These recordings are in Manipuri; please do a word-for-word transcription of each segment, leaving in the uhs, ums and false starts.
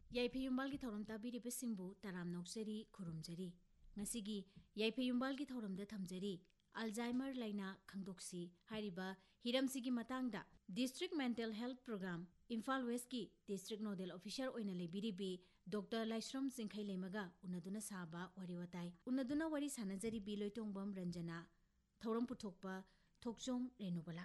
Yaipayumbal ki thorom tabiri besimbu taram nokseri khurumjari. Ngasigi Yaipayumbal ki thorom da thamjari. Alzheimer laina khangdoksi hariba hiramsigi matangda District Mental Health Program Imphal West ki District Nodal Officer oina lebiribi Doctor Laisram Singkhai lemaga unaduna saba wari watai unaduna wari sanajari bi loitongbam Ranjana thorom puthokpa thokchom renubala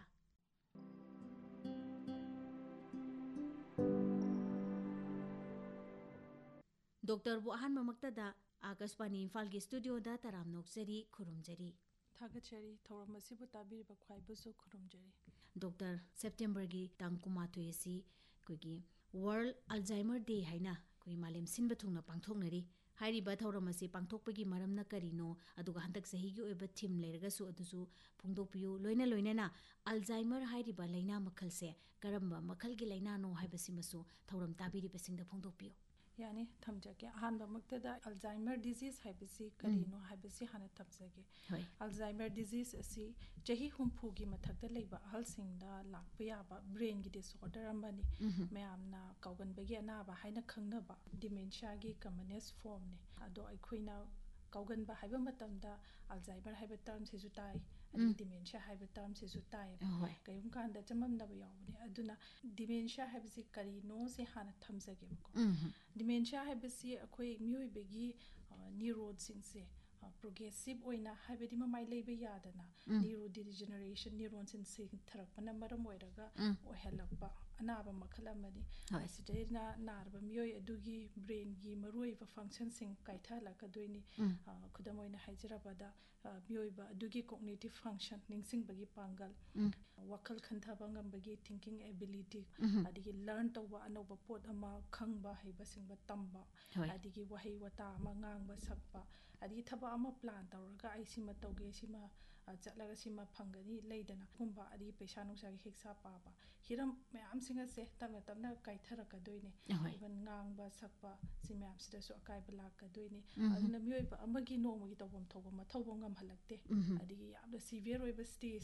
Doctor Bu ahan mamaktada Akashbani Imphal ki studio da taram nokseri khurumjari Thagachari Thoramasibu Tabir Bakwaibusu Kurumjari. Doctor September gi tangkumatu yesi kogi World Alzheimer Day haina koi malem sinba thungna pangthoknari hairi ba thoramasi pangthokpagi maramna karino aduga hantak sahi gi oiba thim lerga su adusu phungdokpiu loina loina na Alzheimer hairi ba laina makhalse karamba makhal gi laina no haibasi masu thoram tabiri besingda phungdokpiu Yani thamjage ahanba maktada Alzheimer disease haibasi karino haibasi hana thamjage Alzheimer disease asi chahi humpu gi mathakta leiba ahalsingda lakpa yaba brain gi disorder amani mayamna kauganbagi anaba haina khangnaba dementia gi commonest form ne ado aikoina kauganba haiba matamda Alzheimer haiba term se jutai ani dementia haiba term se jutai kayum kanda chamamnaba yawne aduna dementia haibasi karino se hana thamjage ko dementia haibasi akoi mioibegi neurod singse progressive oina haibedi mamai leiba yadana neurodegeneration neuron sin sing tharakpana maram oiraga ohelakpa anaba makhala amani asidena narba mioi adugi brain gi maroi ba function sing kaithala kadoini khudamoina haijirabada mioiba adugi cognitive function ningsing bagi pangal wakal khanthaba ngambagi thinking ability adigi learn tawba anoba pot ama khangba haiba singba tamba adigi wahai wata ama ngangba sakpa adigi thaba ama plan tawraga aisima tawge sima chatlaga sima phangani leidana kumba adigi paisa nungsa gi heksa paba hiram mayam singa se tamna tamna kaithara ka doine even ngangba sakpa simyam sida so akai bala ka doine aduna mioi ba amagi nomo gi tawbam thawbam thawbam ngam halakte adigi yamda severe oiba stage